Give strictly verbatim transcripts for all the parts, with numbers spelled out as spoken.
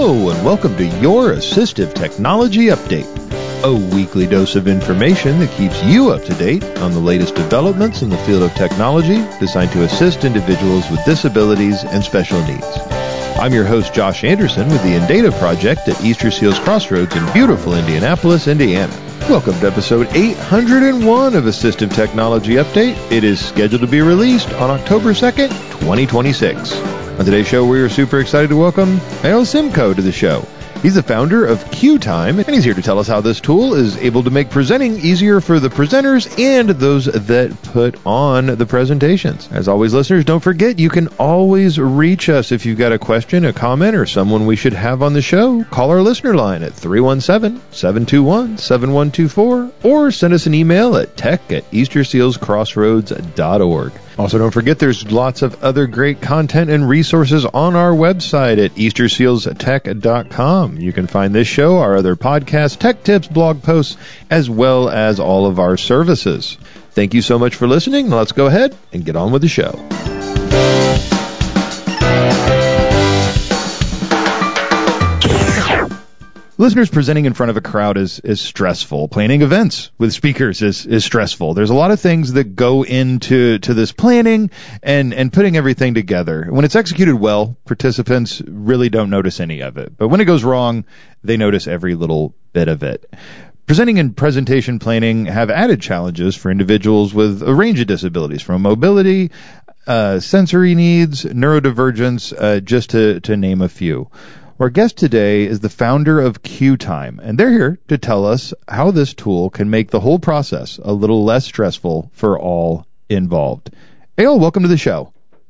Hello, and welcome to your Assistive Technology Update, a weekly dose of information that keeps you up to date on the latest developments in the field of technology designed to assist individuals with disabilities and special needs. I'm your host, Josh Anderson, with the Indata Project at Easter Seals Crossroads in beautiful Indianapolis, Indiana. Welcome to episode eight hundred one of Assistive Technology Update. It is scheduled to be released on October second, twenty twenty-six. On today's show, we are super excited to welcome Eyal Simko to the show. He's the founder of QTime, and he's here to tell us how this tool is able to make presenting easier for the presenters and those that put on the presentations. As always, listeners, don't forget you can always reach us if you've got a question, a comment, or someone we should have on the show. Call our listener line at three one seven, seven two one, seven one two four or send us an email at tech at easter seals crossroads dot org. Also, don't forget there's lots of other great content and resources on our website at easter seals tech dot com. You can find this show, our other podcasts, tech tips, blog posts, as well as all of our services. Thank you so much for listening. Let's go ahead and get on with the show. Listeners, presenting in front of a crowd is, is stressful. Planning events with speakers is, is stressful. There's a lot of things that go into to this planning and, and putting everything together. When it's executed well, participants really don't notice any of it. But when it goes wrong, they notice every little bit of it. Presenting and presentation planning have added challenges for individuals with a range of disabilities, from mobility, uh, sensory needs, neurodivergence, uh, just to, to name a few. Our guest today is the founder of QTime, and they're here to tell us how this tool can make the whole process a little less stressful for all involved. Eyal, welcome to the show.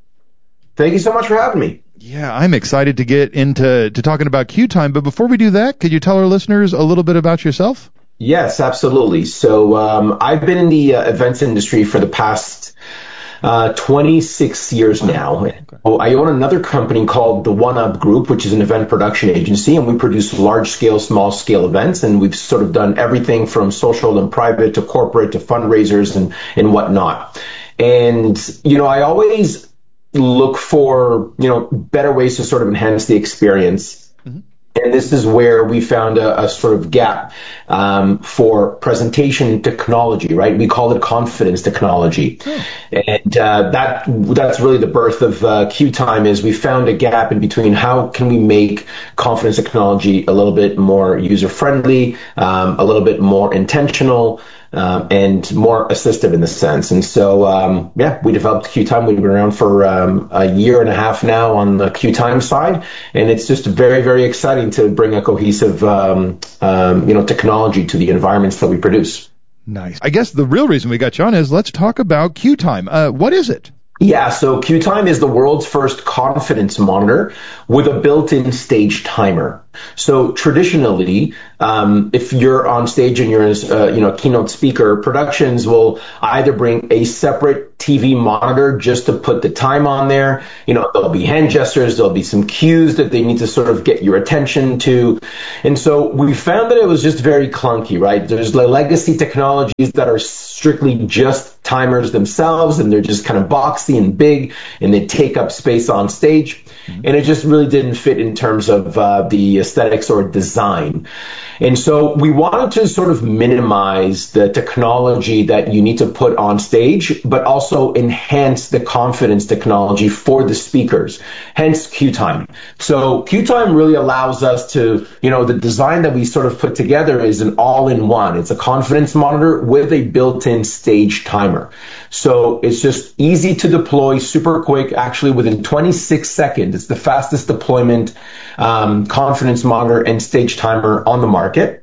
Thank you so much for having me. Yeah, I'm excited to get into to talking about QTime, but before we do that, could you tell our listeners a little bit about yourself? Yes, absolutely. So um, I've been in the uh, events industry for the past Uh, twenty-six years now. Okay. I own another company called the One Up Group, which is an event production agency, and we produce large-scale, small-scale events, and we've sort of done everything from social and private to corporate to fundraisers and, and whatnot. And, you know, I always look for, you know, better ways to sort of enhance the experience. Mm-hmm. And this is where we found a, a sort of gap um, for presentation technology, right? We call it confidence technology. Oh. And uh, that that's really the birth of uh, QTime. Is we found a gap in between how can we make confidence technology a little bit more user-friendly, um, a little bit more intentional, Um, and more assistive in the sense. And so, um, yeah, we developed QTime. We've been around for um, a year and a half now on the QTime side, and it's just very, very exciting to bring a cohesive, um, um, you know, technology to the environments that we produce. Nice. I guess the real reason we got you on is let's talk about QTime. Uh, what is it? Yeah, so QTime is the world's first confidence monitor with a built-in stage timer. So traditionally, um, if you're on stage and you're uh, you know, a keynote speaker, productions will either bring a separate T V monitor just to put the time on there. You know, there'll be hand gestures, there'll be some cues that they need to sort of get your attention to. And so we found that it was just very clunky, right? There's the legacy technologies that are strictly just timers themselves, and they're just kind of boxy and big, and they take up space on stage. Mm-hmm. And it just really didn't fit in terms of uh, the aesthetics or design. And so we wanted to sort of minimize the technology that you need to put on stage, but also enhance the confidence technology for the speakers, hence QTime. So QTime really allows us to, you know, the design that we sort of put together is an all-in-one. It's a confidence monitor with a built-in stage timer. So it's just easy to deploy, super quick, actually within twenty-six seconds. It's the fastest deployment um, confidence monitor and stage timer on the market.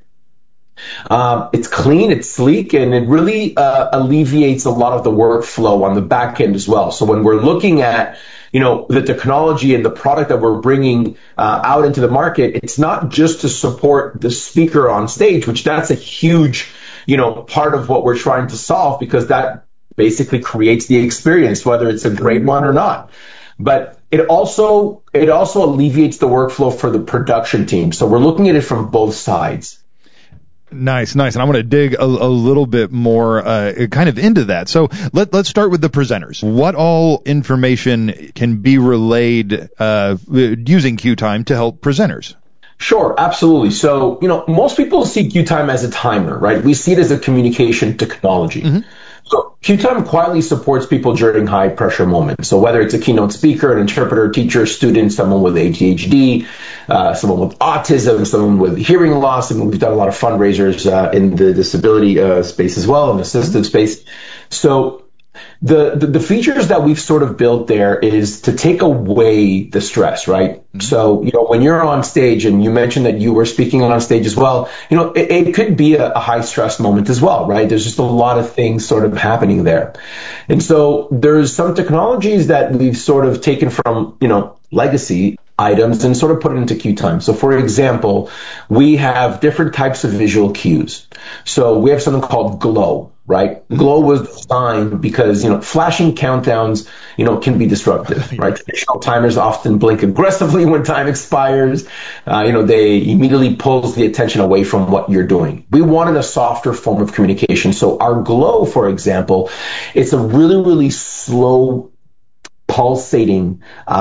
Uh, it's clean, it's sleek, and it really uh, alleviates a lot of the workflow on the back end as well. So when we're looking at, you know, the technology and the product that we're bringing uh, out into the market, it's not just to support the speaker on stage, which that's a huge, you know, part of what we're trying to solve, because that basically creates the experience, whether it's a great one or not. But it also it also alleviates the workflow for the production team. So we're looking at it from both sides. Nice, nice. And I want to dig a, a little bit more uh, kind of into that. So let, let's start with the presenters. What all information can be relayed uh, using QTime to help presenters? Sure, absolutely. So, you know, most people see QTime as a timer, right? We see it as a communication technology. Mm-hmm. So QTime quietly supports people during high pressure moments. So whether it's a keynote speaker, an interpreter, teacher, student, someone with A D H D, uh, someone with autism, someone with hearing loss, and we've done a lot of fundraisers uh, in the disability uh, space as well, in the assistive space. So The, the the features that we've sort of built there is to take away the stress, right? Mm-hmm. So, you know, when you're on stage, and you mentioned that you were speaking on stage as well, you know, it, it could be a, a high stress moment as well, right? There's just a lot of things sort of happening there. And so there's some technologies that we've sort of taken from, you know, legacy items and sort of put it into QTime. So for example, we have different types of visual cues. So we have something called Glow, right? Glow was designed because, you know, flashing countdowns, you know, can be disruptive, right? Traditional timers often blink aggressively when time expires. Uh, you know, they immediately pulls the attention away from what you're doing. We wanted a softer form of communication. So our Glow, for example, it's a really, really slow pulsating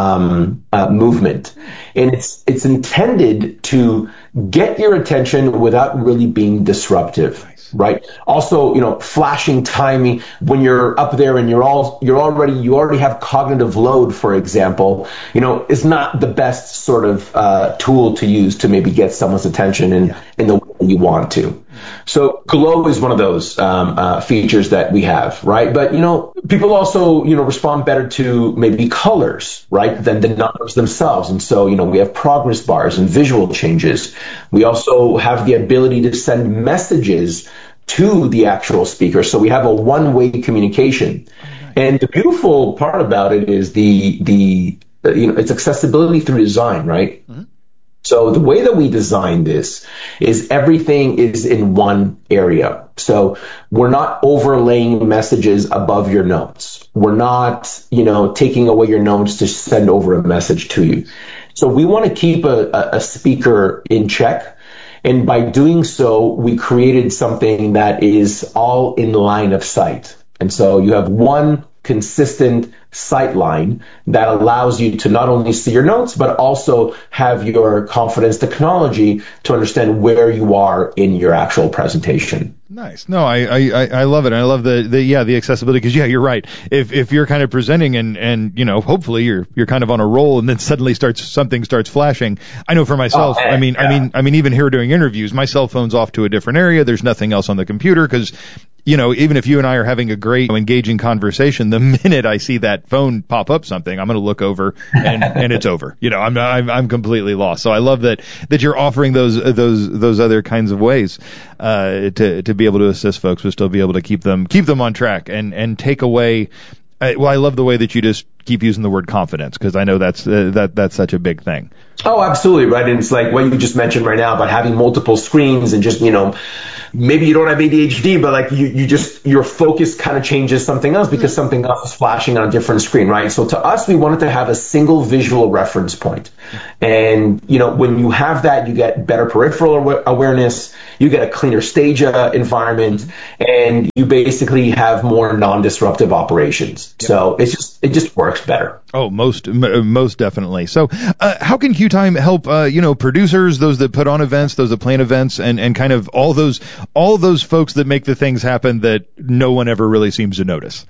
um, uh, movement, and it's it's intended to get your attention without really being disruptive. Nice. Right. Also, you know, flashing timing when you're up there and you're all you're already you already have cognitive load, for example, you know, is not the best sort of uh, tool to use to maybe get someone's attention in, yeah. in the way you want to. So Glow is one of those um, uh, features that we have, right? But, you know, people also, you know, respond better to maybe colors, right, than the numbers themselves. And so, you know, we have progress bars and visual changes. We also have the ability to send messages to the actual speaker. So we have a one-way communication. And the beautiful part about it is the, the uh, you know, it's accessibility through design, right? Mm-hmm. So the way that we designed this is everything is in one area. So we're not overlaying messages above your notes. We're not, you know, taking away your notes to send over a message to you. So we want to keep a, a speaker in check. And by doing so, we created something that is all in line of sight. And so you have one consistent sight line that allows you to not only see your notes, but also have your confidence technology to understand where you are in your actual presentation. Nice. No, I, I, I love it. I love the, the yeah, the accessibility, because yeah, you're right. If if you're kind of presenting and, and you know, hopefully you're you're kind of on a roll, and then suddenly starts something starts flashing. I know for myself, oh, I mean yeah. I mean I mean even here doing interviews, my cell phone's off to a different area. There's nothing else on the computer, because you know, even if you and I are having a great, engaging conversation, the minute I see that phone pop up something, I'm going to look over and, and it's over. You know, I'm, I'm, I'm completely lost. So I love that, that you're offering those, those, those other kinds of ways, uh, to, to be able to assist folks, but still be able to keep them, keep them on track and, and take away. I, well, I love the way that you just keep using the word confidence, because I know that's, uh, that, that's such a big thing. Oh, absolutely. Right. And it's like what you just mentioned right now about having multiple screens and just, you know, maybe you don't have A D H D, but like you, you just, your focus kind of changes something else because something else is flashing on a different screen, right? So to us, we wanted to have a single visual reference point. And, you know, when you have that, you get better peripheral aw- awareness, you get a cleaner stage uh, environment, and you basically have more non-disruptive operations. Yep. So it's just, it just works better. Oh, most, m- most definitely. So, uh, how can QTime help, uh, you know, producers, those that put on events, those that plan events, and, and kind of all those, all those folks that make the things happen that no one ever really seems to notice?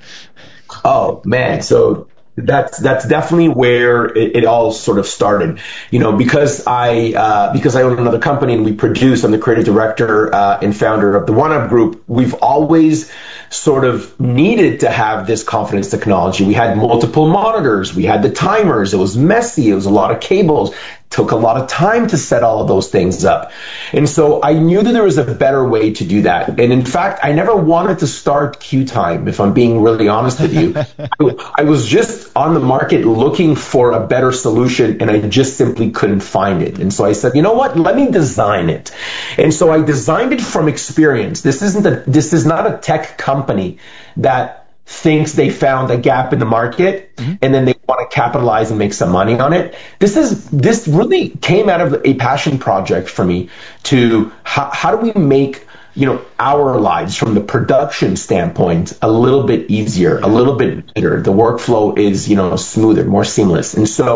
Oh, man. So that's, that's definitely where it, it all sort of started. You know, because I, uh, because I own another company and we produce, I'm the creative director, uh, and founder of the OneUp Group. We've always sort of needed to have this confidence technology. We had multiple monitors. We had the timers. It was messy. It was a lot of cables. Took a lot of time to set all of those things up. And so I knew that there was a better way to do that. And in fact, I never wanted to start QTime, if I'm being really honest with you. I was just on the market looking for a better solution, and I just simply couldn't find it. And so I said, you know what, let me design it. And so I designed it from experience. This isn't a, this is not a tech company that thinks they found a gap in the market, mm-hmm. and then they want to capitalize and make some money on it. This is this really came out of a passion project for me to how, how do we make, you know, our lives from the production standpoint a little bit easier, a little bit better. The workflow is, you know, smoother, more seamless. And so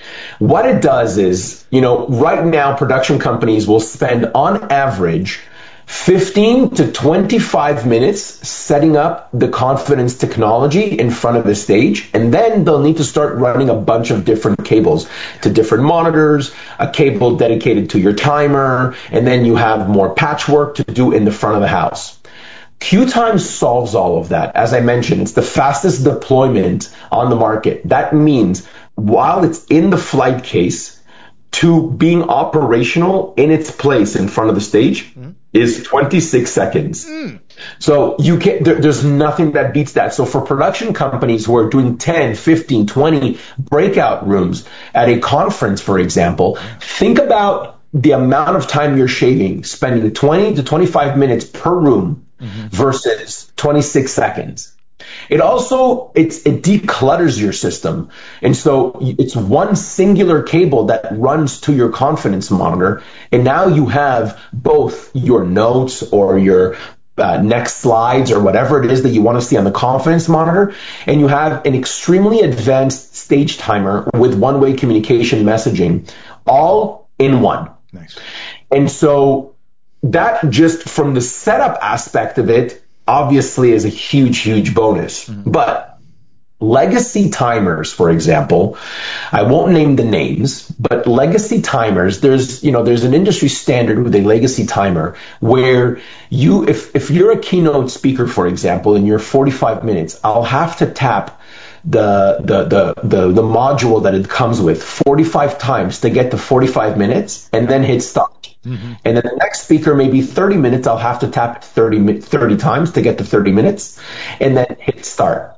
What it does is, you know, right now production companies will spend on average fifteen to twenty-five minutes setting up the confidence technology in front of the stage, and then they'll need to start running a bunch of different cables to different monitors, a cable dedicated to your timer, and then you have more patchwork to do in the front of the house. QTime solves all of that. As I mentioned, it's the fastest deployment on the market. That means while it's in the flight case, to being operational in its place in front of the stage mm-hmm. is twenty-six seconds. Mm. So you can there, there's nothing that beats that. So for production companies who are doing ten, fifteen, twenty breakout rooms at a conference, for example, think about the amount of time you're shaving, spending twenty to twenty-five minutes per room mm-hmm. versus twenty-six seconds. It also, it's, it declutters your system. And so it's one singular cable that runs to your confidence monitor. And now you have both your notes or your uh, next slides or whatever it is that you want to see on the confidence monitor. And you have an extremely advanced stage timer with one-way communication messaging all in one. Nice. And so that just from the setup aspect of it, obviously is a huge, huge bonus. Mm-hmm. But legacy timers, for example, I won't name the names, but legacy timers, there's, you know, there's an industry standard with a legacy timer where you, if, if you're a keynote speaker, for example, in your forty-five minutes, I'll have to tap the, the, the, the, the module that it comes with forty-five times to get to forty-five minutes and then hit stop. Mm-hmm. And then the next speaker, maybe thirty minutes, I'll have to tap it thirty, thirty times to get to thirty minutes and then hit start.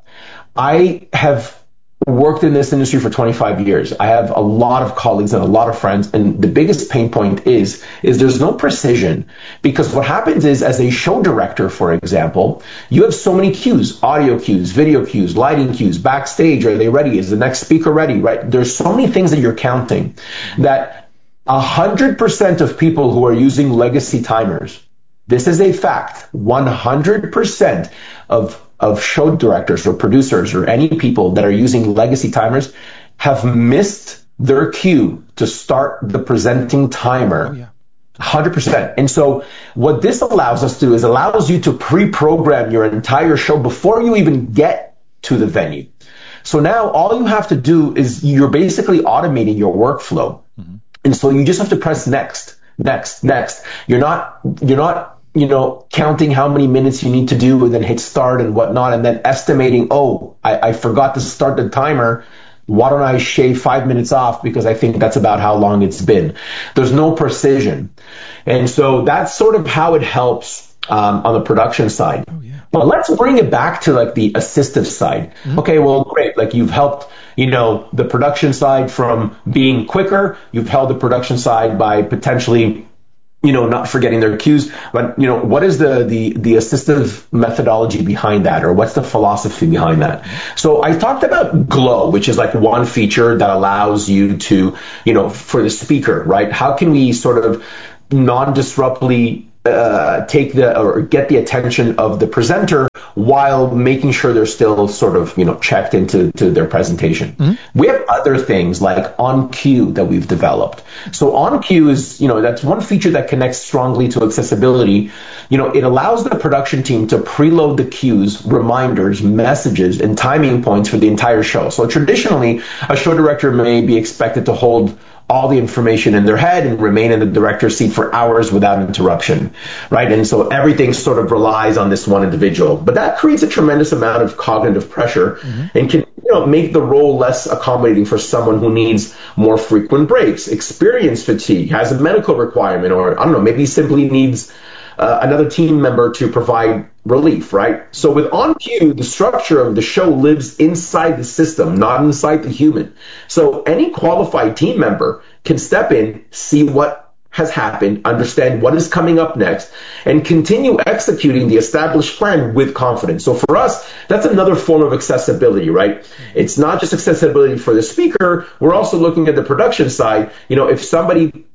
I have worked in this industry for twenty-five years. I have a lot of colleagues and a lot of friends. And the biggest pain point is, is there's no precision, because what happens is, as a show director, for example, you have so many cues, audio cues, video cues, lighting cues, backstage. Are they ready? Is the next speaker ready? Right? There's so many things that you're counting that one hundred percent of people who are using legacy timers, this is a fact, one hundred percent of, of show directors or producers or any people that are using legacy timers have missed their cue to start the presenting timer. Oh, yeah. one hundred percent. And so what this allows us to do is allows you to pre-program your entire show before you even get to the venue. So now all you have to do is you're basically automating your workflow. Mm-hmm. And so you just have to press next, next, next. You're not, you're not, you know, counting how many minutes you need to do and then hit start and whatnot, and then estimating, oh, I, I forgot to start the timer. Why don't I shave five minutes off because I think that's about how long it's been. There's no precision. And so that's sort of how it helps um, on the production side. Oh, yeah. But let's bring it back to like the assistive side. Mm-hmm. Okay, well, great. Like you've helped, you know, the production side from being quicker. You've held the production side by potentially, you know, not forgetting their cues. But, you know, what is the, the, the assistive methodology behind that, or what's the philosophy behind that? So I talked about Glow, which is like one feature that allows you to, you know, for the speaker, right? How can we sort of non-disruptly uh, take the, or get the attention of the presenter while making sure they're still sort of, you know, checked into to their presentation. Mm-hmm. We have other things like On Cue that we've developed. So On Cue is, you know, that's one feature that connects strongly to accessibility. You know, it allows the production team to preload the cues, reminders, messages, and timing points for the entire show. So traditionally, a show director may be expected to hold all the information in their head and remain in the director's seat for hours without interruption, right? And so everything sort of relies on this one individual. But that creates a tremendous amount of cognitive pressure mm-hmm. and can, you know, make the role less accommodating for someone who needs more frequent breaks, experience fatigue, has a medical requirement, or I don't know, maybe simply needs uh, another team member to provide relief, right? So with On Cue, the structure of the show lives inside the system, not inside the human. So any qualified team member can step in, see what has happened, understand what is coming up next, and continue executing the established plan with confidence. So for us, that's another form of accessibility, right? It's not just accessibility for the speaker. We're also looking at the production side. You know, if somebody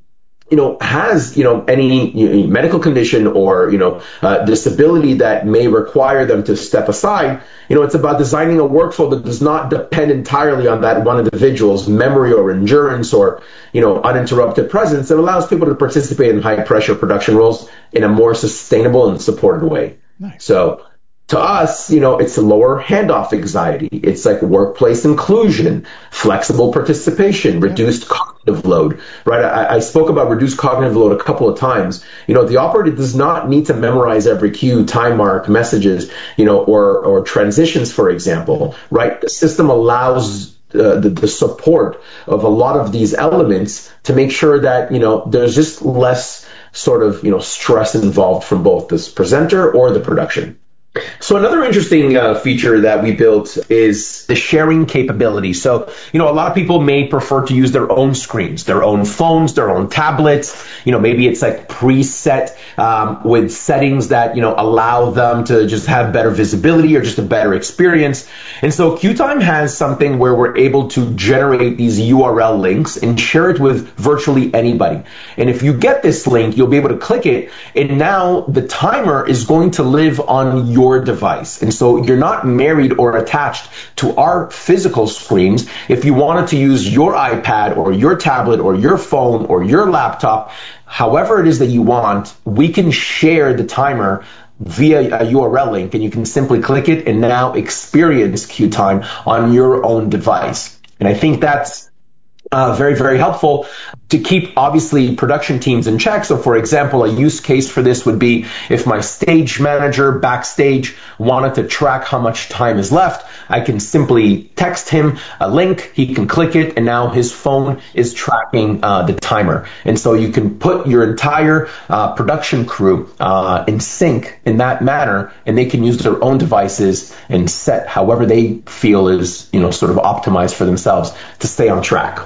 you know, has, you know, any you know, medical condition or, you know, uh, disability that may require them to step aside, you know, it's about designing a workflow that does not depend entirely on that one individual's memory or endurance or, you know, uninterrupted presence. It allows people to participate in high pressure production roles in a more sustainable and supported way. Nice. So, to us, you know, it's a lower handoff anxiety. It's like workplace inclusion, flexible participation, reduced cognitive load, right? I, I spoke about reduced cognitive load a couple of times. You know, the operator does not need to memorize every cue, time mark, messages, you know, or, or transitions, for example, right? The system allows Uh, the, the support of a lot of these elements to make sure that, you know, there's just less sort of, you know, stress involved from both this presenter or the production. So another interesting uh, feature that we built is the sharing capability. So, you know, a lot of people may prefer to use their own screens, their own phones, their own tablets. You know, maybe it's like preset um, with settings that, you know, allow them to just have better visibility or just a better experience. And so QTime has something where we're able to generate these U R L links and share it with virtually anybody. And if you get this link, you'll be able to click it. And now the timer is going to live on your Your device. And so you're not married or attached to our physical screens. If you wanted to use your iPad or your tablet or your phone or your laptop, however it is that you want, we can share the timer via a U R L link, and you can simply click it and now experience QTime on your own device. And I think that's Uh, very, very helpful to keep, obviously, production teams in check. So, for example, a use case for this would be if my stage manager backstage wanted to track how much time is left, I can simply text him a link, he can click it, and now his phone is tracking uh, the timer. And so you can put your entire uh, production crew uh, in sync in that manner, and they can use their own devices and set however they feel is, you know, sort of optimized for themselves to stay on track.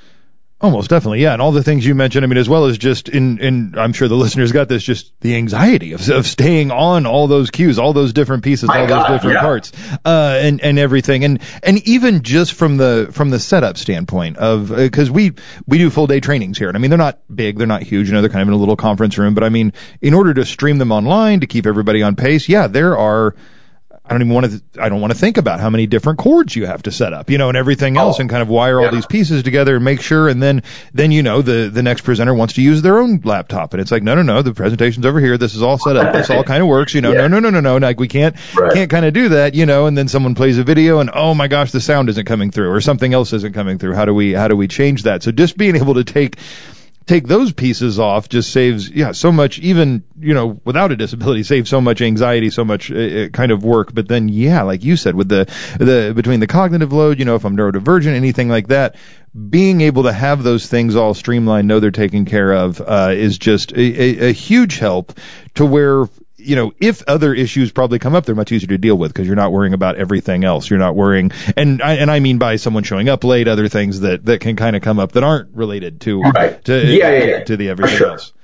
Almost definitely, yeah. And all the things you mentioned, I mean, as well as just in, in I'm sure the listeners got this, just the anxiety of, of staying on all those cues, all those different pieces, My all God, those different yeah. parts, uh, and, and everything. And, and even just from the, from the setup standpoint of, uh, cause we, we do full day trainings here. And I mean, they're not big, they're not huge, you know, they're kind of in a little conference room, but I mean, in order to stream them online to keep everybody on pace, yeah, there are, I don't even want to, I don't want to think about how many different cords you have to set up, you know, and everything else, oh, and kind of wire yeah. all these pieces together and make sure. And then, then, you know, the, the next presenter wants to use their own laptop. And it's like, no, no, no, the presentation's over here. This is all set up. This all kind of works, you know, yeah. no, no, no, no, no, like we can't, right. can't kind of do that, you know, and then someone plays a video and, oh my gosh, the sound isn't coming through or something else isn't coming through. How do we, how do we change that? So just being able to take, take those pieces off just saves, yeah, so much, even, you know, without a disability, saves so much anxiety, so much uh, kind of work. But then, yeah, like you said, with the, the, between the cognitive load, you know, if I'm neurodivergent, anything like that, being able to have those things all streamlined, know they're taken care of, uh, is just a, a, a huge help to where, you know, if other issues probably come up, they're much easier to deal with because you're not worrying about everything else. You're not worrying, and I, and I mean by someone showing up late, other things that, that can kind of come up that aren't related to right. to, yeah, yeah, yeah. to the everything sure. else.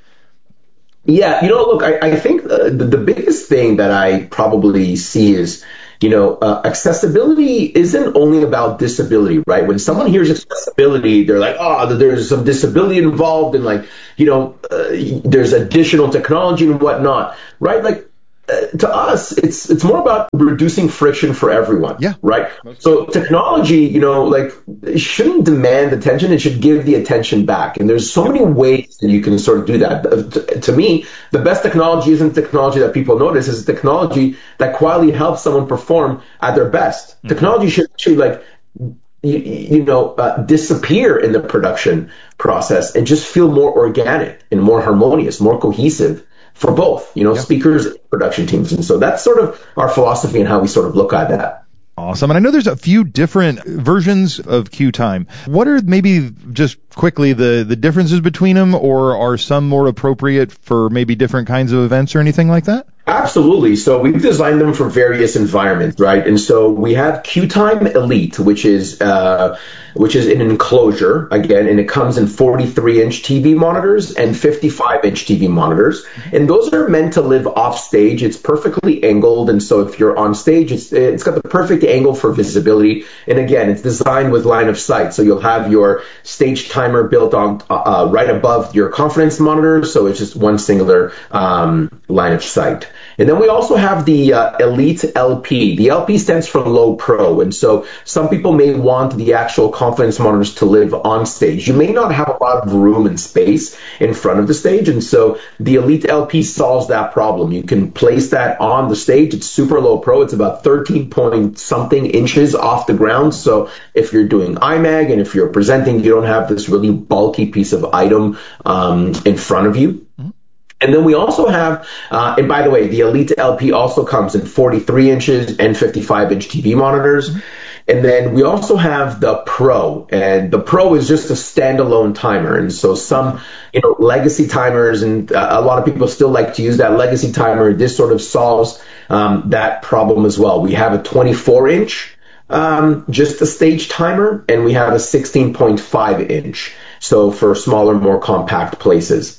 Yeah, you know, look, I, I think uh, the, the biggest thing that I probably see is, you know, uh, accessibility isn't only about disability, right? When someone hears accessibility, they're like, oh, there's some disability involved and like, you know, uh, there's additional technology and whatnot, right? Like, uh, to us, it's it's more about reducing friction for everyone, yeah. right? So technology, you know, like it shouldn't demand attention; it should give the attention back. And there's so many ways that you can sort of do that. To, to me, the best technology isn't technology that people notice; it's technology that quietly helps someone perform at their best. Mm-hmm. Technology should actually like you, you know uh, disappear in the production process and just feel more organic and more harmonious, more cohesive. For both, you know, yep. speakers and production teams. And so that's sort of our philosophy and how we sort of look at that. Awesome. And I know there's a few different versions of QTime. What are maybe just quickly the, the differences between them, or are some more appropriate for maybe different kinds of events or anything like that? Absolutely. So we've designed them for various environments, right? And so we have QTime Elite, which is uh, which is an enclosure again, and it comes in forty-three inch T V monitors and fifty-five inch T V monitors, and those are meant to live off stage. It's perfectly angled, and so if you're on stage, it's it's got the perfect angle for visibility. And again, it's designed with line of sight, so you'll have your stage timer built on uh, right above your confidence monitor, so it's just one singular um, line of sight. And then we also have the uh, Elite L P. The L P stands for Low Pro. And so some people may want the actual confidence monitors to live on stage. You may not have a lot of room and space in front of the stage. And so the Elite L P solves that problem. You can place that on the stage. It's super low pro. It's about thirteen point something inches off the ground. So if you're doing I MAG and if you're presenting, you don't have this really bulky piece of item um, in front of you. Mm-hmm. And then we also have, uh, and by the way, the Elite L P also comes in forty-three inches and fifty-five inch T V monitors. Mm-hmm. And then we also have the Pro, and the Pro is just a standalone timer. And so some, you know, legacy timers, and uh, a lot of people still like to use that legacy timer. This sort of solves um, that problem as well. We have a twenty-four inch, um, just a stage timer, and we have a sixteen point five inch. So for smaller, more compact places.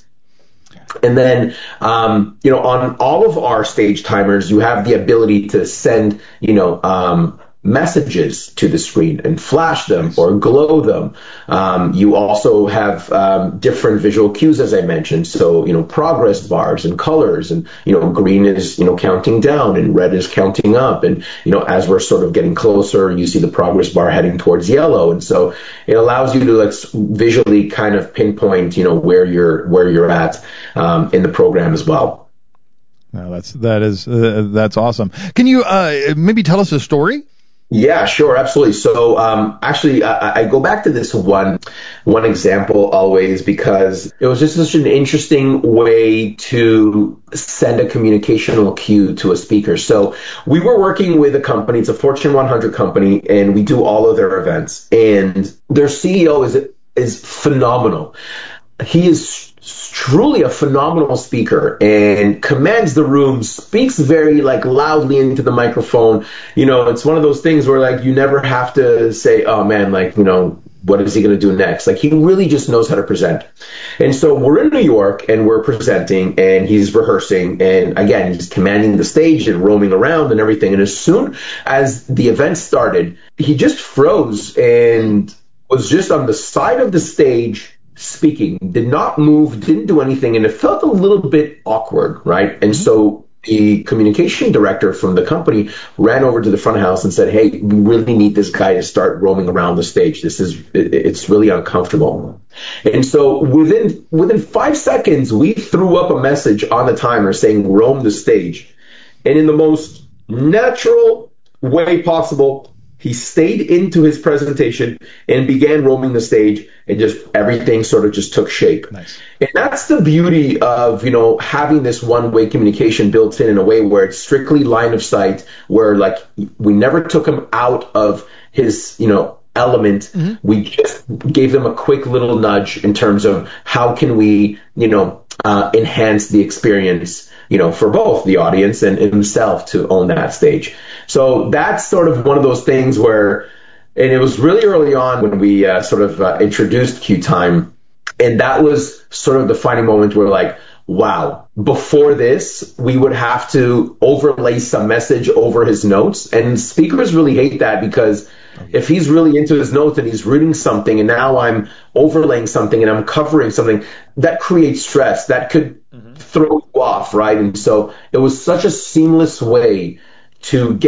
And then, um, you know, on all of our stage timers, you have the ability to send, you know, um, messages to the screen and flash them or glow them. Um, you also have um, different visual cues, as I mentioned. So, you know, progress bars and colors, and, you know, green is, you know, counting down and red is counting up. And, you know, as we're sort of getting closer, you see the progress bar heading towards yellow. And so it allows you to like visually kind of pinpoint, you know, where you're, where you're at um, in the program as well. No, that's, that is, uh, that's awesome. Can you uh, maybe tell us a story? Yeah, sure, absolutely. So, um, actually, I, I go back to this one, one example always because it was just such an interesting way to send a communicational cue to a speaker. So we were working with a company, it's a Fortune one hundred company, and we do all of their events, and their C E O is, is phenomenal. He is truly a phenomenal speaker and commands the room, speaks very like loudly into the microphone. You know, it's one of those things where like you never have to say, oh man, like, you know, what is he going to do next? Like he really just knows how to present. And so we're in New York and we're presenting and he's rehearsing. And again, he's commanding the stage and roaming around and everything. And as soon as the event started, he just froze and was just on the side of the stage speaking, did not move, didn't do anything, and it felt a little bit awkward, right? And mm-hmm. so the communication director from the company ran over to the front of house and said, hey, we really need this guy to start roaming around the stage. This is, it's really uncomfortable. And so within within five seconds, we threw up a message on the timer saying, roam the stage. And in the most natural way possible, he stayed into his presentation and began roaming the stage, and just everything sort of just took shape. Nice. And that's the beauty of, you know, having this one-way communication built in in a way where it's strictly line of sight, where like we never took him out of his, you know, element. Mm-hmm. We just gave them a quick little nudge in terms of how can we, you know, uh, enhance the experience, you know, for both the audience and himself to own that stage. So that's sort of one of those things where, and it was really early on when we uh, sort of uh, introduced QTime, and that was sort of the defining moment where like, wow, before this, we would have to overlay some message over his notes, and speakers really hate that because if he's really into his notes and he's reading something and now I'm overlaying something and I'm covering something, that creates stress. That could mm-hmm. throw you off, right? And so it was such a seamless way to get